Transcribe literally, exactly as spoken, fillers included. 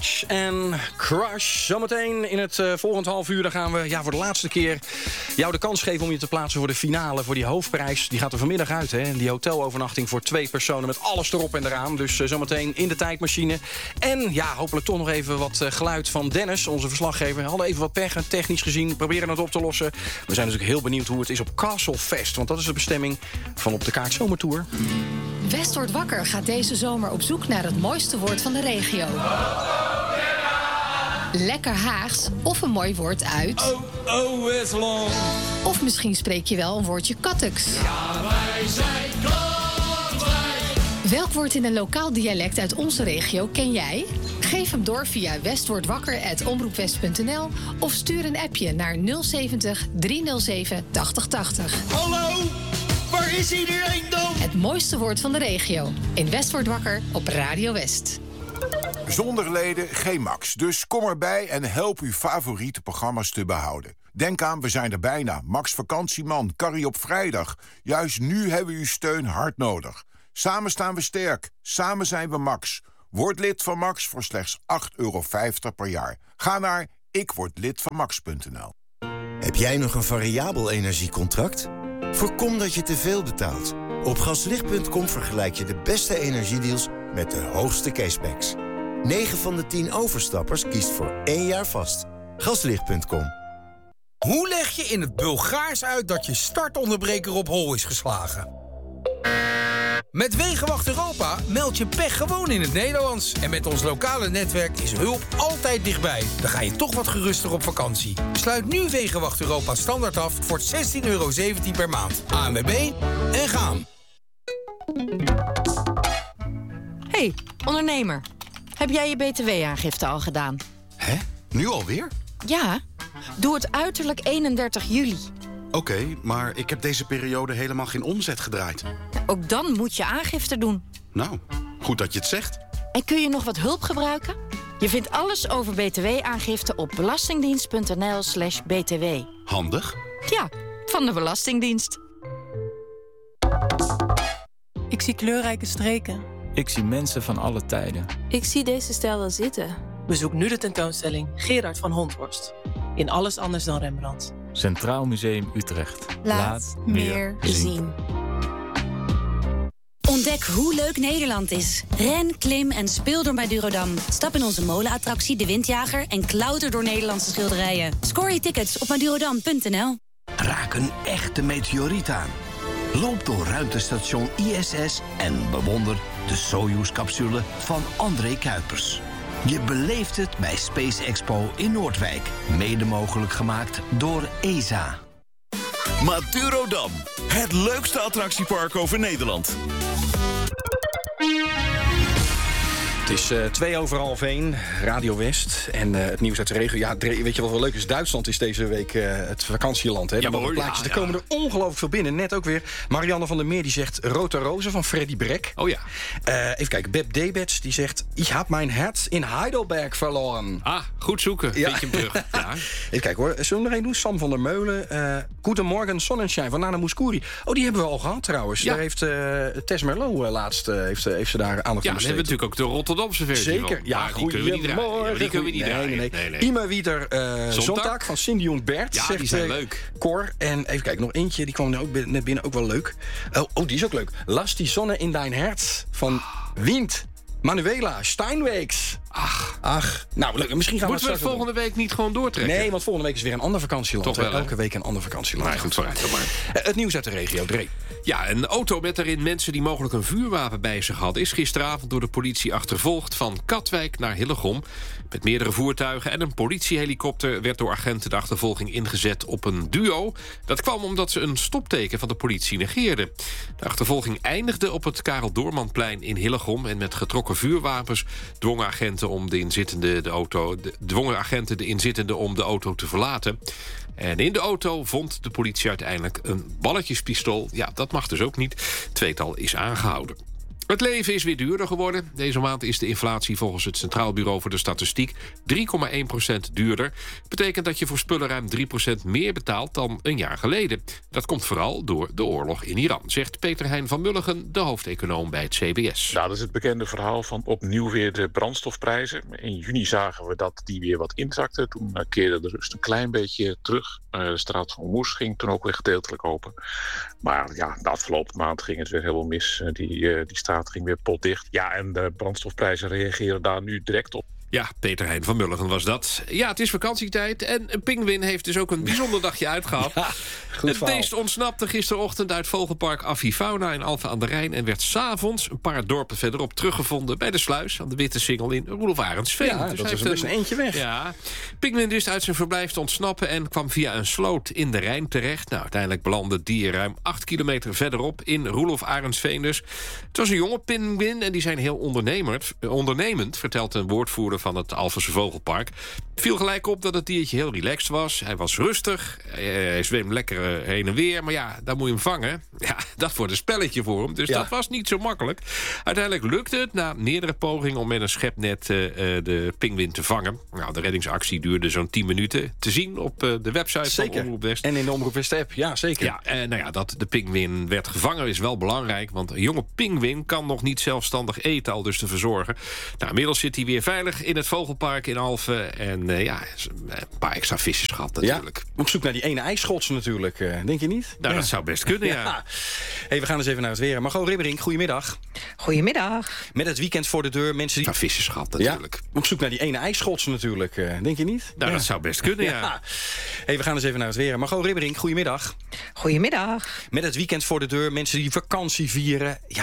En Crush. Zometeen in het uh, volgend half uur dan gaan we ja, voor de laatste keer jou de kans geven om je te plaatsen voor de finale, voor die hoofdprijs. Die gaat er vanmiddag uit, hè? Die hotelovernachting voor twee personen met alles erop en eraan. Dus uh, zometeen in de tijdmachine. En ja, hopelijk toch nog even wat uh, geluid van Dennis, onze verslaggever. We hadden even wat pech, technisch gezien. Proberen het op te lossen. We zijn natuurlijk heel benieuwd hoe het is op Castle Fest. Want dat is de bestemming van Op de Kaart Zomertour. West wordt wakker gaat deze zomer op zoek naar het mooiste woord van de regio. Lekker Haags of een mooi woord uit... Oh, oh, is long. Of misschien spreek je wel een woordje Katteks. Ja, wij zijn Katwijk. Welk woord in een lokaal dialect uit onze regio ken jij? Geef hem door via westwordwakker apenstaartje omroepwest punt n l of stuur een appje naar nul zeventig driehonderdzeven tachtig tachtig. Hallo, waar is iedereen dan? Het mooiste woord van de regio. In West wordt wakker op Radio West. Zonder leden geen Max, dus kom erbij en help uw favoriete programma's te behouden. Denk aan, we zijn er bijna. Max Vakantieman, Carrie op vrijdag. Juist nu hebben we uw steun hard nodig. Samen staan we sterk, samen zijn we Max. Word lid van Max voor slechts acht euro vijftig per jaar. Ga naar ikwordlidvanmax punt n l. Heb jij nog een variabel energiecontract? Voorkom dat je te veel betaalt. Op gaslicht punt com vergelijk je de beste energiedeals met de hoogste cashbacks. negen van de tien overstappers kiest voor één jaar vast. gaslicht punt com. Hoe leg je in het Bulgaars uit dat je startonderbreker op hol is geslagen? Met Wegenwacht Europa meld je pech gewoon in het Nederlands. En met ons lokale netwerk is hulp altijd dichtbij. Dan ga je toch wat geruster op vakantie. Sluit nu Wegenwacht Europa standaard af voor zestien euro zeventien per maand. A N W B en gaan. Hey, ondernemer. Heb jij je B T W-aangifte al gedaan? Hè? Nu alweer? Ja. Doe het uiterlijk eenendertig juli. Oké, okay, maar ik heb deze periode helemaal geen omzet gedraaid. Ook dan moet je aangifte doen. Nou, goed dat je het zegt. En kun je nog wat hulp gebruiken? Je vindt alles over B T W-aangifte op belastingdienst punt n l slash b t w. Handig? Ja, van de Belastingdienst. Ik zie kleurrijke streken. Ik zie mensen van alle tijden. Ik zie deze stijl wel zitten. Bezoek nu de tentoonstelling Gerard van Honthorst. In Alles anders dan Rembrandt. Centraal Museum Utrecht. Laat, Laat meer zien. zien. Ontdek hoe leuk Nederland is. Ren, klim en speel door Madurodam. Stap in onze molenattractie De Windjager en klauter door Nederlandse schilderijen. Score je tickets op madurodam punt n l. Raak een echte meteoriet aan. Loop door ruimtestation I S S en bewonder de Soyuz-capsule van André Kuipers. Je beleeft het bij Space Expo in Noordwijk. Mede mogelijk gemaakt door E S A. Madurodam, het leukste attractiepark over Nederland. Het is uh, twee over half één, Radio West. En uh, het nieuws uit de regio. Ja, weet je wat wel leuk is? Duitsland is deze week uh, het vakantieland. Hè? Ja, hoor, plaatjes, ja, er ja. komen er ongelooflijk veel binnen. Net ook weer Marianne van der Meer die zegt Rota Roze van Freddy Brek. Oh ja. Uh, even kijken, Beb Debets die zegt Ik heb mijn herz in Heidelberg verloren. Ah, goed zoeken. Ja. Vind je hem terug. Ja. Even kijken hoor. Zullen we er een doen? Sam van der Meulen. Uh, Goedemorgen Sonnenschein van Nana Mouskouri. Oh, die hebben we al gehad trouwens. Ja. Daar heeft uh, Tess Merlot uh, laatst uh, heeft, uh, heeft ze daar aandacht Ja, aan dan besteed. hebben we natuurlijk ook de Rotterdamse versie. Zeker. Van. Ja, maar die kunnen we niet draaien. Ja, die kunnen we niet nee, draaien. nee, Nee, nee. nee. Immer wieder uh, Zondag van Cindy en Bert. Ja, zegt, die zijn uh, leuk. Cor. En even kijken, nog eentje. Die kwam er ook net binnen. Ook wel leuk. Oh, oh, die is ook leuk. Las die zonne in dein herz van Wind. Manuela Steinweeks. Ach. Ach. Nou, leuk. Misschien gaan Moeten we, we het volgende week niet gewoon doortrekken? Nee, want volgende week is weer een ander vakantieland. Toch wel, hè? Elke week een ander vakantieland. Maar goed, vooruit dan maar. Uh, het nieuws uit de regio, Dree. Ja, een auto met daarin mensen die mogelijk een vuurwapen bij zich hadden... is gisteravond door de politie achtervolgd van Katwijk naar Hillegom. Met meerdere voertuigen en een politiehelikopter... werd door agenten de achtervolging ingezet op een duo. Dat kwam omdat ze een stopteken van de politie negeerden. De achtervolging eindigde op het Karel Doormanplein in Hillegom... en met getrokken vuurwapens dwongen agenten, om de, inzittende de auto, de, dwongen agenten de inzittenden om de auto te verlaten. En in de auto vond de politie uiteindelijk een balletjespistool. Ja, dat mag dus ook niet. Het tweetal is aangehouden. Het leven is weer duurder geworden. Deze maand is de inflatie volgens het Centraal Bureau voor de Statistiek drie komma één procent duurder. Betekent dat je voor spullen ruim drie procent meer betaalt dan een jaar geleden. Dat komt vooral door de oorlog in Iran, zegt Peter Hein van Mulligen, de hoofdeconoom bij het C B S. Nou, dat is het bekende verhaal van opnieuw weer de brandstofprijzen. In juni zagen we dat die weer wat inzakten. Toen keerde de rust een klein beetje terug. De straat van Hormuz ging toen ook weer gedeeltelijk open. Maar ja, de afgelopen maand ging het weer helemaal mis. Die, die straat ging weer potdicht. Ja, en de brandstofprijzen reageren daar nu direct op. Ja, Peter Hein van Mulligen was dat. Ja, het is vakantietijd en een pinguïn heeft dus ook een bijzonder dagje uitgehad. Ja, het beest ontsnapte gisterochtend uit vogelpark Avifauna in Alphen aan de Rijn en werd 's avonds een paar dorpen verderop teruggevonden bij de sluis aan de Witte Singel in Roelof Arendsveen. Ja, dus dat is best een eentje weg. Ja, pinguïn wist uit zijn verblijf te ontsnappen en kwam via een sloot in de Rijn terecht. Nou, uiteindelijk belandde het dier ruim acht kilometer verderop in Roelof Arendsveen dus. Het was een jonge pinguïn en die zijn heel ondernemend, ondernemend, vertelt een woordvoerder van het Alphense Vogelpark. Het viel gelijk op dat het diertje heel relaxed was. Hij was rustig, hij zweem lekker heen en weer. Maar ja, dan moet je hem vangen. Ja, dat wordt een spelletje voor hem. Dus ja. dat was niet zo makkelijk. Uiteindelijk lukte het na meerdere pogingen om met een schepnet uh, de pinguïn te vangen. Nou, de reddingsactie duurde zo'n tien minuten. Te zien op uh, de website zeker. van Omroep West. En in de Omroep West app, ja zeker. Ja, en nou ja, dat de pinguïn werd gevangen is wel belangrijk. Want een jonge pinguïn kan nog niet zelfstandig eten, al dus te verzorgen. Nou, inmiddels zit hij weer veilig in het Vogelpark in Alphen. En uh, ja, een paar extra visjes gehad natuurlijk. Ja, op zoek naar die ene ijsschots natuurlijk, uh, denk je niet? Nou, ja. dat zou best kunnen, ja. ja. Hey, we gaan eens even naar het weer. Margot Ribberink, goedemiddag. Goedemiddag. Met het weekend voor de deur, mensen die... visjes gehad natuurlijk. Ja, op zoek naar die ene ijsschots natuurlijk, uh, denk je niet? Nou, ja. dat zou best kunnen, ja. ja. Hey, we gaan eens even naar het weer. Margot Ribberink, goedemiddag. Goedemiddag. Met het weekend voor de deur, mensen die vakantie vieren... Ja,